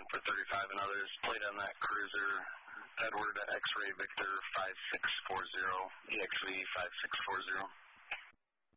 for 35 and others. Plate on that cruiser, Edward X-Ray Victor 5640, EXV 5640.